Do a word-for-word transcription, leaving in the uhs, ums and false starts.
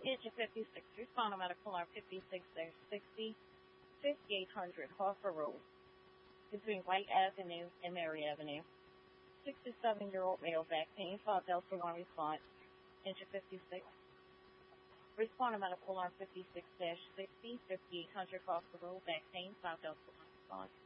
Engine fifty-six, respond to medical alarm fifty-six sixty, fifty-eight hundred Hoffer Road, between White Avenue and Mary Avenue. sixty-seven-year-old male back pain, file Delta one response. Engine fifty-six, respond to medical alarm fifty-six sixty, fifty-eight hundred Hoffer Road, back pain, file Delta one response.